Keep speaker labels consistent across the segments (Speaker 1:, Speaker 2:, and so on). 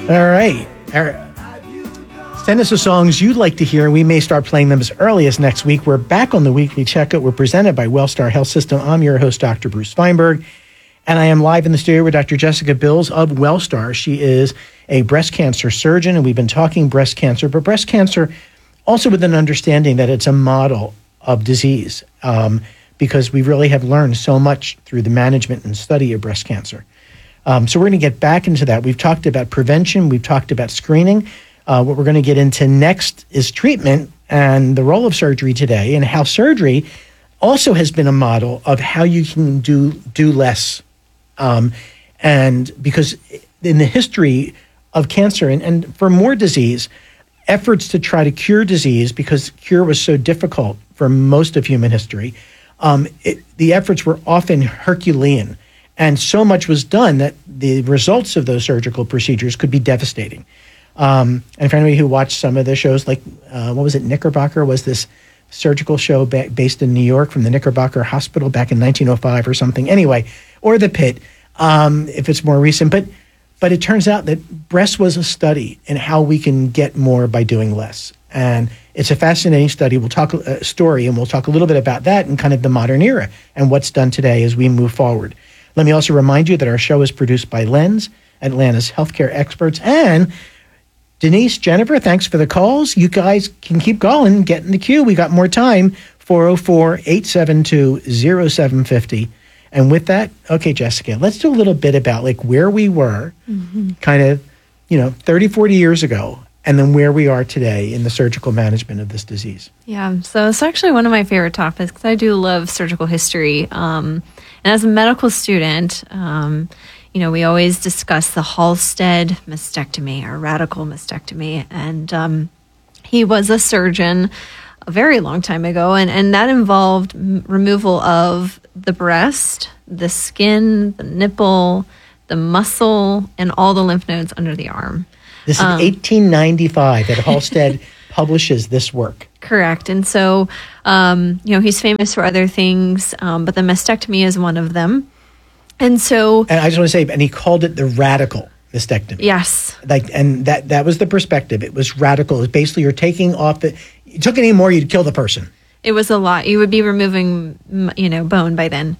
Speaker 1: All right. Send us the songs you'd like to hear, and we may start playing them as early as next week. We're back on the Weekly Checkup. We're presented by Wellstar Health System. I'm your host, Dr. Bruce Feinberg, and I am live in the studio with Dr. Jessica Bills of Wellstar. She is a breast cancer surgeon, and we've been talking breast cancer, but breast cancer also with an understanding that it's a model of disease, because we really have learned so much through the management and study of breast cancer. So we're going to get back into that. We've talked about prevention. We've talked about screening. What we're going to get into next is treatment and the role of surgery today, and how surgery also has been a model of how you can do less. And because in the history of cancer and for more disease, efforts to try to cure disease, because cure was so difficult for most of human history, the efforts were often Herculean. And so much was done that the results of those surgical procedures could be devastating. And for anybody who watched some of the shows, like, what was it, Knickerbocker was this surgical show based in New York from the Knickerbocker Hospital back in 1905 or something. Anyway, or The Pit, if it's more recent. But it turns out that breast was a study in how we can get more by doing less. And it's a fascinating study. We'll talk a story, and we'll talk a little bit about that and kind of the modern era and what's done today as we move forward. Let me also remind you that our show is produced by Lens, Atlanta's healthcare experts. And Denise, Jennifer, thanks for the calls. You guys can keep going, get in the queue. We got more time, 404-872-0750. And with that, okay, Jessica, let's do a little bit about like where we were kind of, 30, 40 years ago, and then where we are today in the surgical management of this disease.
Speaker 2: Yeah, so it's actually one of my favorite topics because I do love surgical history. And as a medical student, we always discuss the Halsted mastectomy or radical mastectomy. And he was a surgeon a very long time ago, and that involved removal of the breast, the skin, the nipple, the muscle, and all the lymph nodes under the arm.
Speaker 1: This is 1895 that Halsted publishes this work.
Speaker 2: Correct. And so, he's famous for other things, but the mastectomy is one of them. And so...
Speaker 1: And I just want to say, and he called it the radical mastectomy.
Speaker 2: Yes.
Speaker 1: And that was the perspective. It was radical. It was basically you're taking off you took any more, you'd kill the person.
Speaker 2: It was a lot. You would be removing, bone by then.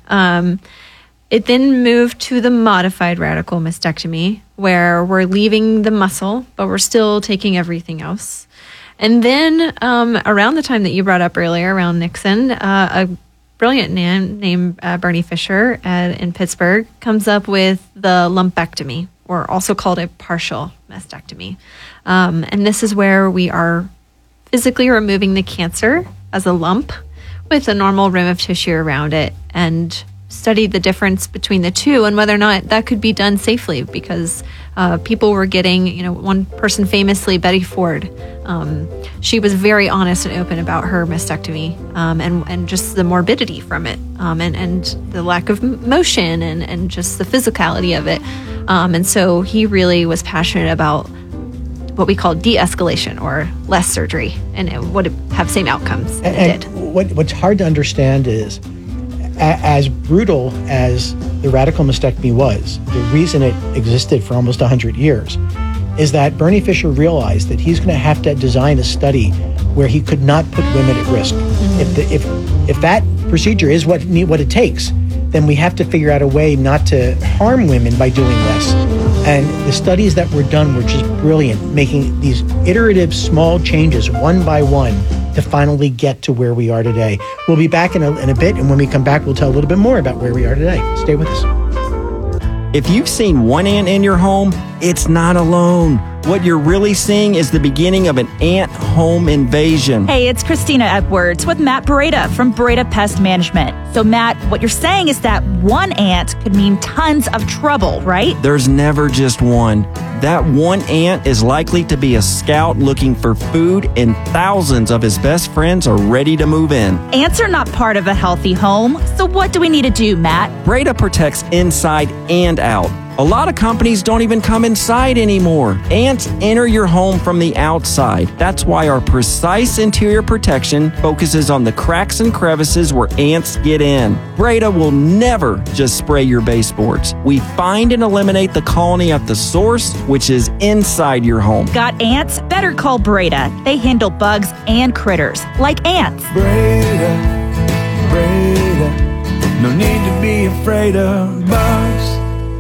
Speaker 2: It then moved to the modified radical mastectomy, where we're leaving the muscle, but we're still taking everything else. And then around the time that you brought up earlier, around Nixon, a brilliant man named Bernie Fisher in Pittsburgh comes up with the lumpectomy, or also called a partial mastectomy. And this is where we are physically removing the cancer as a lump with a normal rim of tissue around it, and studied the difference between the two and whether or not that could be done safely, because people were getting, one person famously, Betty Ford, she was very honest and open about her mastectomy, and just the morbidity from it, and the lack of motion and just the physicality of it. And so he really was passionate about what we call de-escalation, or less surgery, and it would have same outcomes. And it did.
Speaker 1: What's hard to understand is, as brutal as the radical mastectomy was, the reason it existed for almost 100 years is that Bernie Fisher realized that he's going to have to design a study where he could not put women at risk. If that procedure is what it takes, then we have to figure out a way not to harm women by doing less. And the studies that were done were just brilliant, making these iterative small changes one by one to finally get to where we are today. We'll be back in a bit, and when we come back, we'll tell a little bit more about where we are today. Stay with us.
Speaker 3: If you've seen one ant in your home, it's not alone. What you're really seeing is the beginning of an ant home invasion.
Speaker 4: Hey, it's Christina Edwards with Matt Beretta from Beretta Pest Management. So, Matt, what you're saying is that one ant could mean tons of trouble, right?
Speaker 3: There's never just one. That one ant is likely to be a scout looking for food, and thousands of his best friends are ready to move in.
Speaker 4: Ants are not part of a healthy home. So what do we need to do, Matt?
Speaker 3: Beretta protects inside and out. A lot of companies don't even come inside anymore. Ants enter your home from the outside. That's why our Precise Interior Protection focuses on the cracks and crevices where ants get in. Breda will never just spray your baseboards. We find and eliminate the colony at the source, which is inside your home.
Speaker 4: Got ants? Better call Breda. They handle bugs and critters, like ants.
Speaker 5: Breda, no need to be afraid of bugs.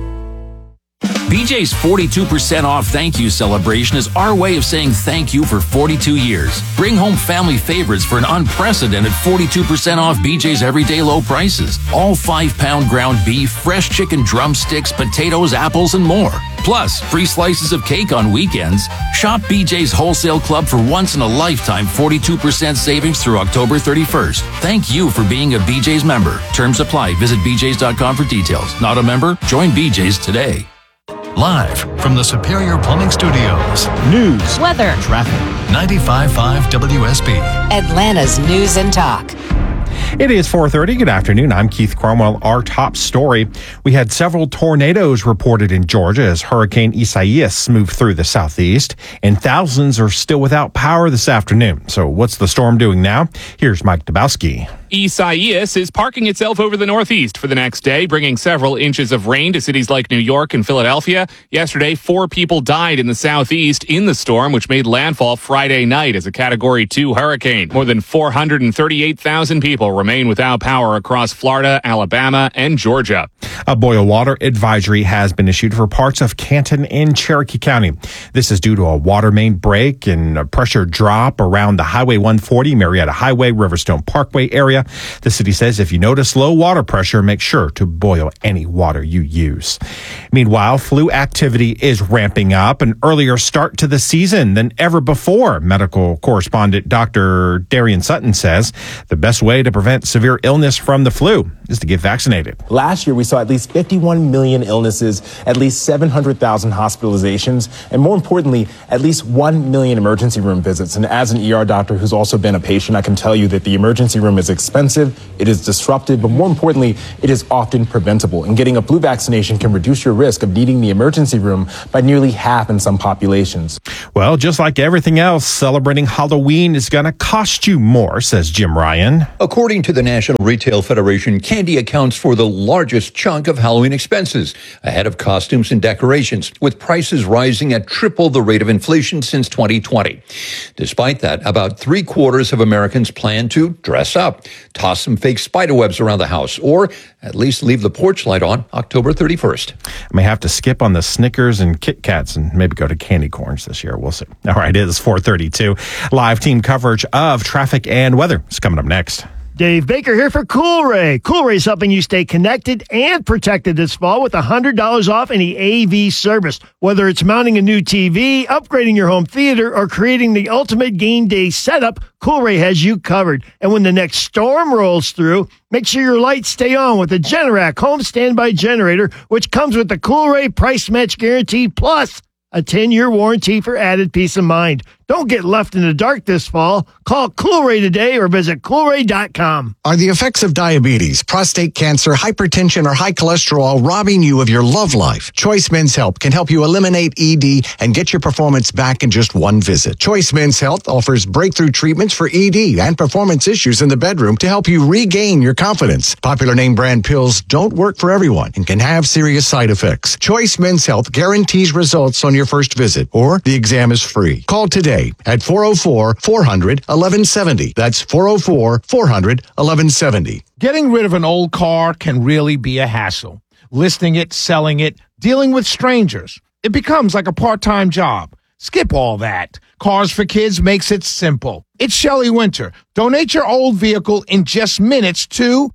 Speaker 6: BJ's 42% off thank you celebration is our way of saying thank you for 42 years. Bring home family favorites for an unprecedented 42% off BJ's everyday low prices. All 5-pound ground beef, fresh chicken drumsticks, potatoes, apples, and more. Plus, free slices of cake on weekends. Shop BJ's Wholesale Club for once-in-a-lifetime 42% savings through October 31st. Thank you for being a BJ's member. Terms apply. Visit bjs.com for details. Not a member? Join BJ's today.
Speaker 7: Live from the Superior Plumbing Studios.
Speaker 8: News,
Speaker 4: weather,
Speaker 7: traffic. 95.5 WSB.
Speaker 9: Atlanta's News and Talk.
Speaker 8: It is 4:30. Good afternoon. I'm Keith Cromwell. Our top story. We had several tornadoes reported in Georgia as Hurricane Isaias moved through the southeast, and thousands are still without power this afternoon. So what's the storm doing now? Here's Mike Dabowski.
Speaker 10: Isaias is parking itself over the northeast for the next day, bringing several inches of rain to cities like New York and Philadelphia. Yesterday, 4 people died in the southeast in the storm, which made landfall Friday night as a Category 2 hurricane. More than 438,000 people remain without power across Florida, Alabama, and Georgia.
Speaker 8: A boil water advisory has been issued for parts of Canton and Cherokee County. This is due to a water main break and a pressure drop around the Highway 140, Marietta Highway, Riverstone Parkway area. The city says if you notice low water pressure, make sure to boil any water you use. Meanwhile, flu activity is ramping up, an earlier start to the season than ever before. Medical correspondent Dr. Darian Sutton says the best way to prevent severe illness from the flu is to get vaccinated.
Speaker 11: Last year, we saw at least 51 million illnesses, at least 700,000 hospitalizations, and more importantly, at least 1 million emergency room visits. And as an ER doctor who's also been a patient, I can tell you that the emergency room is expensive, it is disruptive, but more importantly, it is often preventable. And getting a flu vaccination can reduce your risk of needing the emergency room by nearly half in some populations.
Speaker 8: Well, just like everything else, celebrating Halloween is going to cost you more, says Jim Ryan.
Speaker 12: According to the National Retail Federation, candy accounts for the largest chunk of Halloween expenses, ahead of costumes and decorations, with prices rising at triple the rate of inflation since 2020. Despite that, about 3/4 of Americans plan to dress up, toss some fake spiderwebs around the house, or at least leave the porch light on October 31st.
Speaker 8: I may have to skip on the Snickers and Kit Kats and maybe go to candy corns this year. We'll see. All right, it is 4:32. Live team coverage of traffic and weather is coming up next.
Speaker 13: Dave Baker here for Coolray. Coolray is helping you stay connected and protected this fall with $100 off any AV service. Whether it's mounting a new TV, upgrading your home theater, or creating the ultimate game day setup, Coolray has you covered. And when the next storm rolls through, make sure your lights stay on with the Generac home standby generator, which comes with the Coolray price match guarantee plus a 10-year warranty for added peace of mind. Don't get left in the dark this fall. Call Coolray today or visit Coolray.com.
Speaker 14: Are the effects of diabetes, prostate cancer, hypertension, or high cholesterol robbing you of your love life? Choice Men's Health can help you eliminate ED and get your performance back in just one visit. Choice Men's Health offers breakthrough treatments for ED and performance issues in the bedroom to help you regain your confidence. Popular name brand pills don't work for everyone and can have serious side effects. Choice Men's Health guarantees results on your first visit, or the exam is free. Call today at 404-400-1170. That's 404-400-1170.
Speaker 15: Getting rid of an old car can really be a hassle. Listing it, selling it, dealing with strangers. It becomes like a part-time job. Skip all that. Cars for Kids makes it simple. It's Shelley Winter. Donate your old vehicle in just minutes to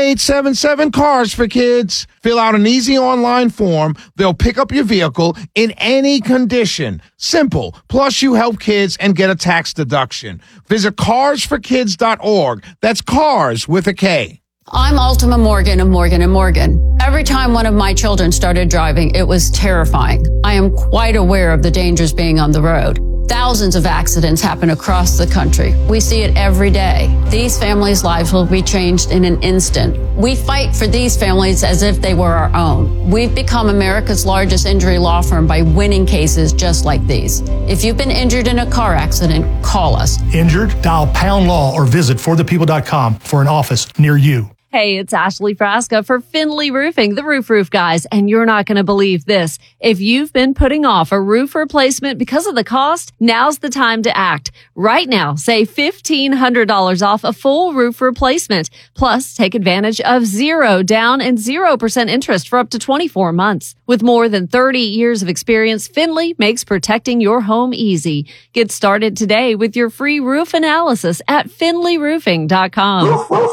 Speaker 15: 1-877-CARS-FOR-KIDS. Fill out an easy online form. They'll pick up your vehicle in any condition. Simple. Plus, you help kids and get a tax deduction. Visit carsforkids.org. That's cars with a K.
Speaker 16: I'm Ultima Morgan of Morgan & Morgan. Every time one of my children started driving, it was terrifying. I am quite aware of the dangers being on the road. Thousands of accidents happen across the country. We see it every day. These families' lives will be changed in an instant. We fight for these families as if they were our own. We've become America's largest injury law firm by winning cases just like these. If you've been injured in a car accident, call us.
Speaker 17: Injured? Dial pound law or visit forthepeople.com for an office near you.
Speaker 18: Hey, it's Ashley Frasca for Finley Roofing, the roof guys, and you're not going to believe this. If you've been putting off a roof replacement because of the cost, now's the time to act. Right now, save $1,500 off a full roof replacement. Plus, take advantage of 0 down and 0% interest for up to 24 months. With more than 30 years of experience, Finley makes protecting your home easy. Get started today with your free roof analysis at finleyroofing.com.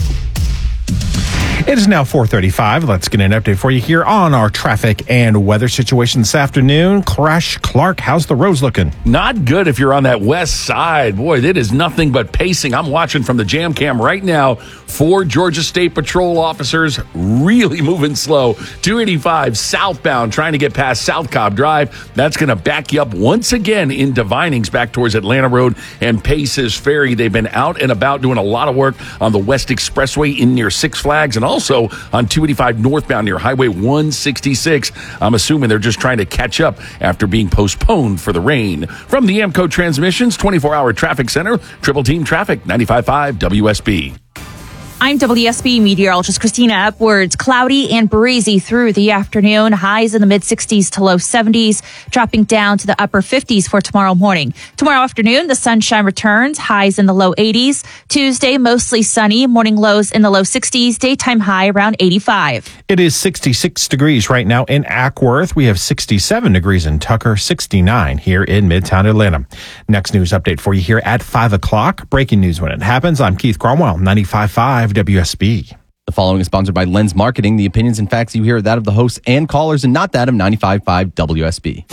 Speaker 8: It is now 4:35. Let's get an update for you here on our traffic and weather situation this afternoon. Crash Clark, how's the roads looking?
Speaker 19: Not good if you're on that west side. Boy, it is nothing but pacing. I'm watching from the jam cam right now. 4 Georgia State Patrol officers really moving slow. 285 southbound trying to get past South Cobb Drive. That's going to back you up once again into Vinings back towards Atlanta Road and Paces Ferry. They've been out and about doing a lot of work on the West Expressway in near Six Flags and also on 285 northbound near Highway 166. I'm assuming they're just trying to catch up after being postponed for the rain. From the Amco Transmissions 24-hour traffic center, Triple Team Traffic, 95.5 WSB.
Speaker 4: I'm WSB meteorologist Christina Epwards. Cloudy and breezy through the afternoon. Highs in the mid-60s to low 70s, dropping down to the upper 50s for tomorrow morning. Tomorrow afternoon, the sunshine returns. Highs in the low 80s. Tuesday, mostly sunny. Morning lows in the low 60s. Daytime high around 85.
Speaker 8: It is 66 degrees right now in Ackworth. We have 67 degrees in Tucker, 69 here in Midtown Atlanta. Next news update for you here at 5 o'clock. Breaking news when it happens. I'm Keith Cromwell, 95.5 WSB.
Speaker 20: The following is sponsored by Lens Marketing. The opinions and facts you hear are that of the hosts and callers and not that of 95.5 WSB.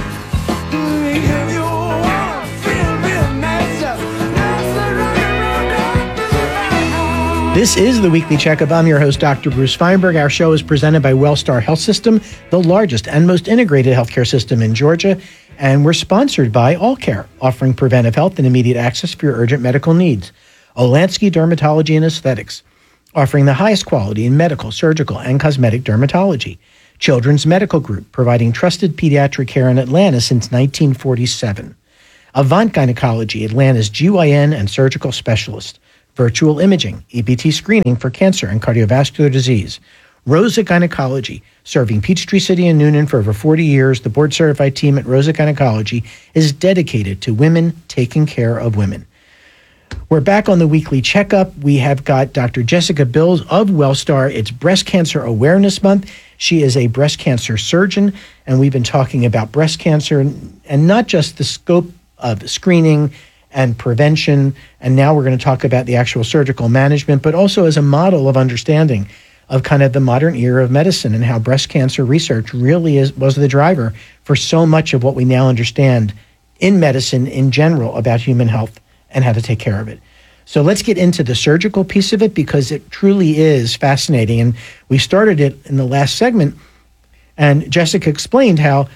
Speaker 1: This is the Weekly Checkup. I'm your host, Dr. Bruce Feinberg. Our show is presented by Wellstar Health System, the largest and most integrated healthcare system in Georgia. And we're sponsored by AllCare, offering preventive health and immediate access for your urgent medical needs. Olansky Dermatology and Aesthetics, offering the highest quality in medical, surgical, and cosmetic dermatology. Children's Medical Group, providing trusted pediatric care in Atlanta since 1947. Avant Gynecology, Atlanta's GYN and surgical specialist. Virtual imaging, EBT screening for cancer and cardiovascular disease. Rosa Gynecology, serving Peachtree City and Noonan for over 40 years. The board-certified team at Rosa Gynecology is dedicated to women taking care of women. We're back on the Weekly Checkup. We have got Dr. Jessica Bills of Wellstar. It's Breast Cancer Awareness Month. She is a breast cancer surgeon, and we've been talking about breast cancer and not just the scope of screening and prevention, and now we're going to talk about the actual surgical management, but also as a model of understanding of kind of the modern era of medicine and how breast cancer research really was the driver for so much of what we now understand in medicine in general about human health and how to take care of it. So let's get into the surgical piece of it because it truly is fascinating. And we started it in the last segment, and Jessica explained how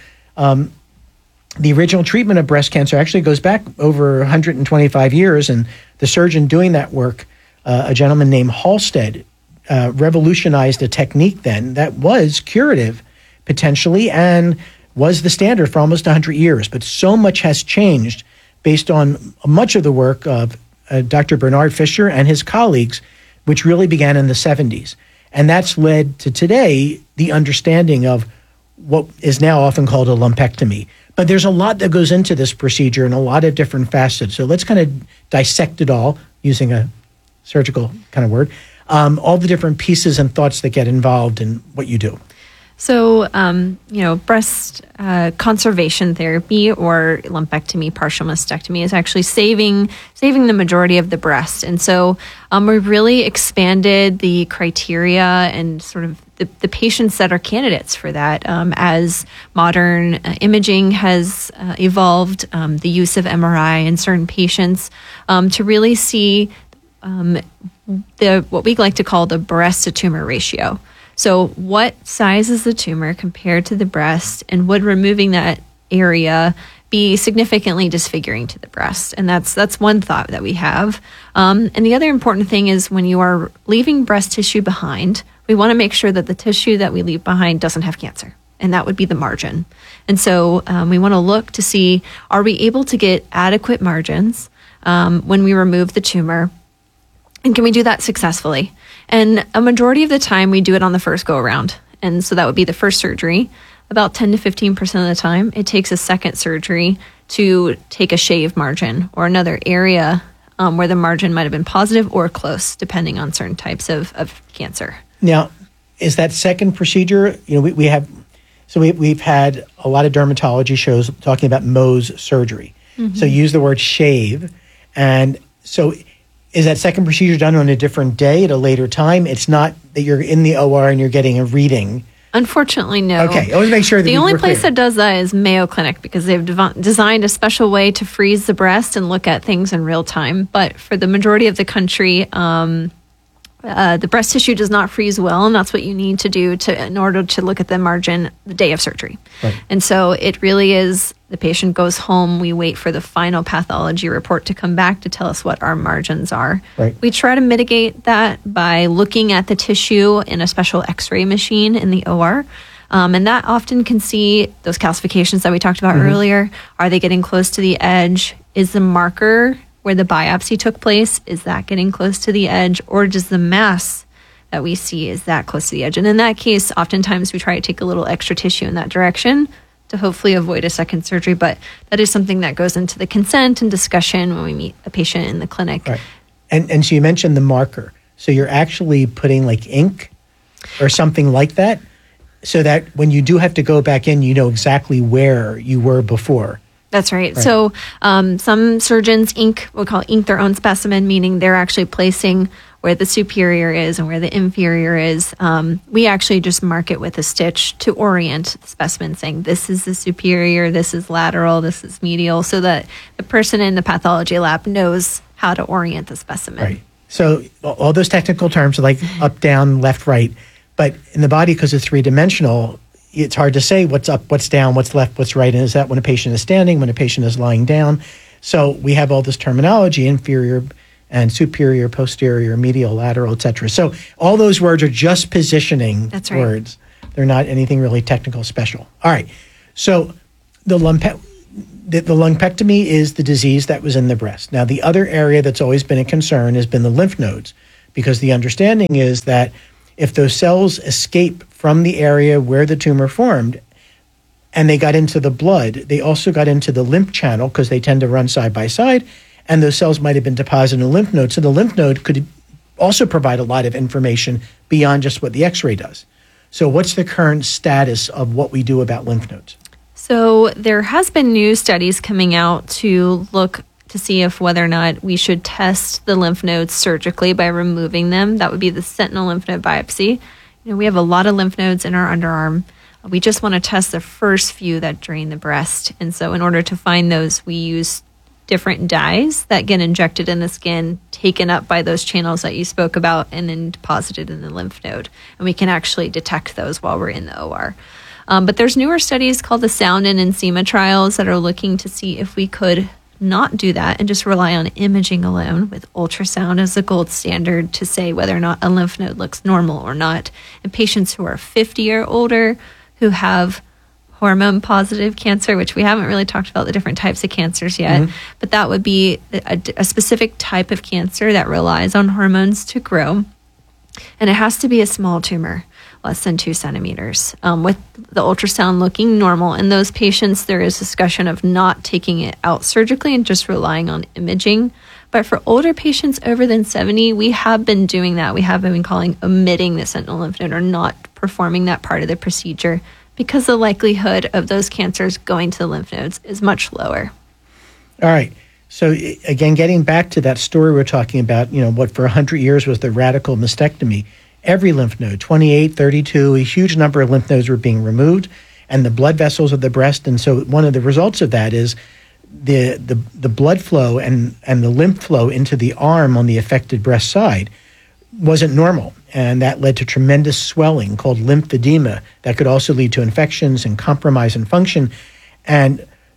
Speaker 1: the original treatment of breast cancer actually goes back over 125 years, and the surgeon doing that work, a gentleman named Halstead, revolutionized a technique then that was curative potentially and was the standard for almost 100 years. But so much has changed based on much of the work of Dr. Bernard Fisher and his colleagues, which really began in the 70s. And that's led to today the understanding of what is now often called a lumpectomy. But there's a lot that goes into this procedure and a lot of different facets. So let's kind of dissect it all, using a surgical kind of word, all the different pieces and thoughts that get involved in what you do.
Speaker 2: So, breast conservation therapy or lumpectomy, partial mastectomy is actually saving the majority of the breast. And so we've really expanded the criteria and sort of the patients that are candidates for that as modern imaging has evolved, the use of MRI in certain patients to really see what we like to call the breast to tumor ratio. So what size is the tumor compared to the breast, and would removing that area be significantly disfiguring to the breast. And that's one thought that we have. And the other important thing is when you are leaving breast tissue behind, we want to make sure that the tissue that we leave behind doesn't have cancer. And that would be the margin. And so we want to look to see, are we able to get adequate margins when we remove the tumor? And can we do that successfully? And a majority of the time, we do it on the first go around. And so that would be the first surgery. About 10 to 15% of the time, it takes a second surgery to take a shave margin or another area where the margin might have been positive or close, depending on certain types of cancer.
Speaker 1: Now, is that second procedure, we've had a lot of dermatology shows talking about Mohs surgery. Mm-hmm. So use the word shave. And so is that second procedure done on a different day at a later time? It's not that you're in the OR and you're getting a reading.
Speaker 2: Unfortunately, no.
Speaker 1: Okay, always make sure that
Speaker 2: the only place that does that is Mayo Clinic because they've designed a special way to freeze the breast and look at things in real time. But for the majority of the country, the breast tissue does not freeze well, and that's what you need to do in order to look at the margin the day of surgery. Right. And so it really is the patient goes home, we wait for the final pathology report to come back to tell us what our margins are. Right. We try to mitigate that by looking at the tissue in a special x-ray machine in the OR. And that often can see those calcifications that we talked about earlier. Are they getting close to the edge? Is the marker where the biopsy took place, is that getting close to the edge? Or does the mass that we see, is that close to the edge? And in that case, oftentimes we try to take a little extra tissue in that direction to hopefully avoid a second surgery. But that is something that goes into the consent and discussion when we meet a patient in the clinic.
Speaker 1: Right. And so you mentioned the marker. So you're actually putting like ink or something like that so that when you do have to go back in, you know exactly where you were before.
Speaker 2: That's right. So some surgeons ink their own specimen, meaning they're actually placing where the superior is and where the inferior is. We actually just mark it with a stitch to orient the specimen, saying this is the superior, this is lateral, this is medial, so that the person in the pathology lab knows how to orient the specimen.
Speaker 1: Right. So all those technical terms are like up, down, left, right. But in the body, because it's three-dimensional, it's hard to say what's up, what's down, what's left, what's right. And is that when a patient is standing, when a patient is lying down? So we have all this terminology, inferior and superior, posterior, medial, lateral, et cetera. So all those words are just positioning words. They're not anything really technical special. All right. So the lumpectomy is the disease that was in the breast. Now, the other area that's always been a concern has been the lymph nodes, because the understanding is that if those cells escape from the area where the tumor formed and they got into the blood, they also got into the lymph channel because they tend to run side by side, and those cells might have been deposited in a lymph node. So the lymph node could also provide a lot of information beyond just what the x-ray does. So what's the current status of what we do about lymph nodes?
Speaker 2: So there has been new studies coming out to look to see if whether or not we should test the lymph nodes surgically by removing them. That would be the sentinel lymph node biopsy. We have a lot of lymph nodes in our underarm. We just want to test the first few that drain the breast. And so in order to find those, we use different dyes that get injected in the skin, taken up by those channels that you spoke about, and then deposited in the lymph node. And we can actually detect those while we're in the OR. But there's newer studies called the Sound and Ensema trials that are looking to see if we could not do that and just rely on imaging alone with ultrasound as the gold standard to say whether or not a lymph node looks normal or not. In patients who are 50 or older who have hormone positive cancer, which we haven't really talked about the different types of cancers yet, but that would be a specific type of cancer that relies on hormones to grow. And it has to be a small tumor, less than 2 centimeters, with the ultrasound looking normal. In those patients, there is discussion of not taking it out surgically and just relying on imaging. But for older patients over than 70, we have been doing that. We have been calling omitting the sentinel lymph node or not performing that part of the procedure because the likelihood of those cancers going to the lymph nodes is much lower.
Speaker 1: All right. So again, getting back to that story we're talking about, what for 100 years was the radical mastectomy. Every lymph node, 28, 32, a huge number of lymph nodes were being removed, and the blood vessels of the breast. And so one of the results of that is the blood flow and the lymph flow into the arm on the affected breast side wasn't normal. And that led to tremendous swelling called lymphedema that could also lead to infections and compromise in function. And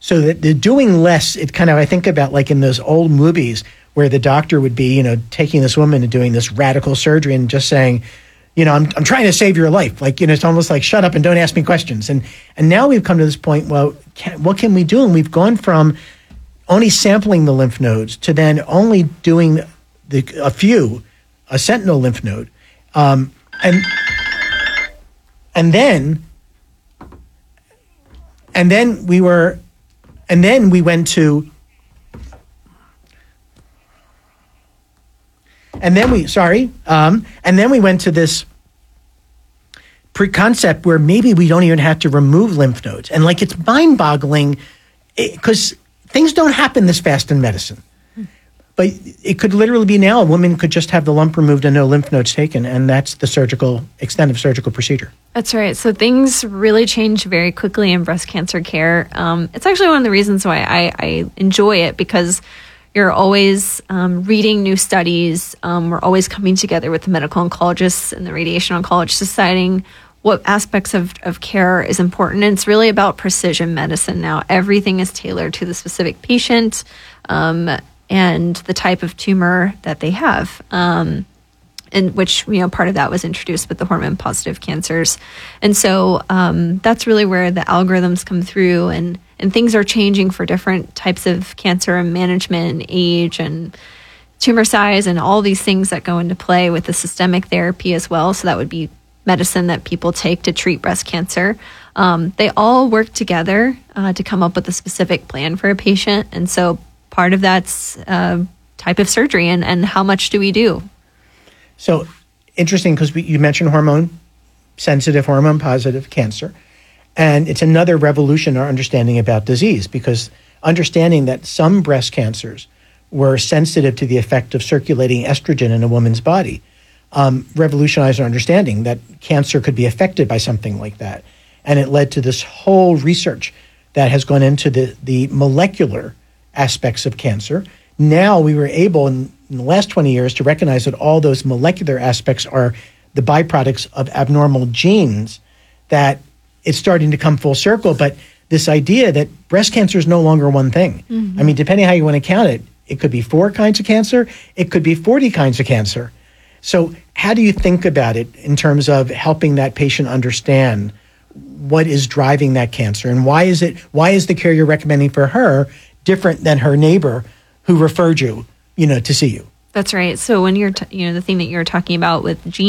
Speaker 1: So that the doing less, it kind of, I think about like in those old movies where the doctor would be, taking this woman and doing this radical surgery and just saying, I'm trying to save your life. Like, it's almost like, shut up and don't ask me questions. And now we've come to this point, well, what can we do? And we've gone from only sampling the lymph nodes to then only doing a sentinel lymph node. And then we went to this pre-concept where maybe we don't even have to remove lymph nodes. And like, it's mind-boggling because things don't happen this fast in medicine. But it could literally be now a woman could just have the lump removed and no lymph nodes taken, and that's the extent of surgical procedure.
Speaker 2: That's right. So things really change very quickly in breast cancer care. It's actually one of the reasons why I enjoy it, because you're always reading new studies. We're always coming together with the medical oncologists and the radiation oncologists, deciding what aspects of care is important. And it's really about precision medicine now. Everything is tailored to the specific patient and the type of tumor that they have. And which, part of that was introduced with the hormone-positive cancers. And so that's really where the algorithms come through, and things are changing for different types of cancer and management and age and tumor size and all these things that go into play with the systemic therapy as well. So that would be medicine that people take to treat breast cancer. They all work together to come up with a specific plan for a patient. And so part of that's type of surgery and how much do we do?
Speaker 1: So interesting, because you mentioned hormone-sensitive, hormone-positive cancer. And it's another revolution in our understanding about disease, because understanding that some breast cancers were sensitive to the effect of circulating estrogen in a woman's body revolutionized our understanding that cancer could be affected by something like that. And it led to this whole research that has gone into the molecular aspects of cancer. Now we were able in the last 20 years to recognize that all those molecular aspects are the byproducts of abnormal genes, that it's starting to come full circle. But this idea that breast cancer is no longer one thing. Mm-hmm. I mean, depending how you want to count it, it could be 4 kinds of cancer, it could be 40 kinds of cancer. So how do you think about it in terms of helping that patient understand what is driving that cancer, and why is the care you're recommending for her different than her neighbor who referred you, to see you?
Speaker 2: That's right. So when you're, the thing that you're talking about with genes,